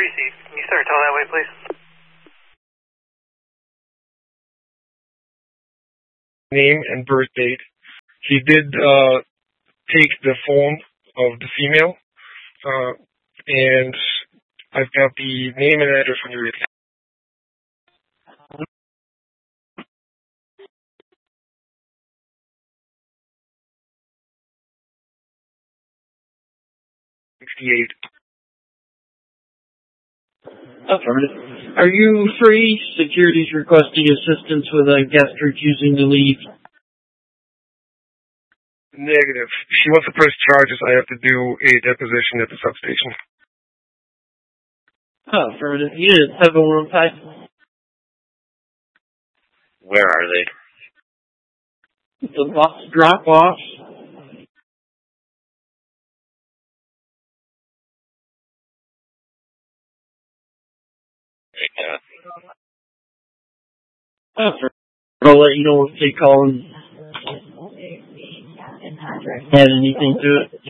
Tracy. Can you start telling that way, please? Name and birth date. He did take the phone of the female, and I've got the name and address when you're ready. Affirmative. Are you free? Security's requesting assistance with a guest refusing to leave. Negative. If she wants to press charges, I have to do a deposition at the substation. Affirmative. Unit 715. Where are they? The box drop off. I'll let you know if they call and add anything to it.